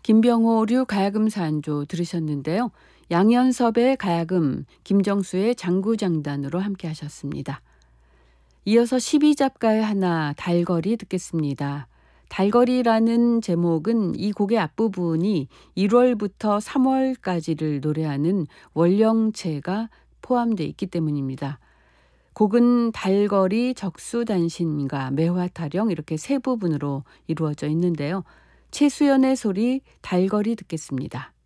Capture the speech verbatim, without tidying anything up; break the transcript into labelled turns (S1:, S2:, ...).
S1: 김병호류 가야금 사안조 들으셨는데요. 양현섭의 가야금, 김정수의 장구장단으로 함께 하셨습니다. 이어서 십이 잡가의 하나 달거리 듣겠습니다. 달거리라는 제목은 이 곡의 앞부분이 일월부터 삼월까지를 노래하는 월령체가 포함되어 있기 때문입니다. 곡은 달거리, 적수단신과 매화타령 이렇게 세 부분으로 이루어져 있는데요. 최수연의 소리 달거리 듣겠습니다.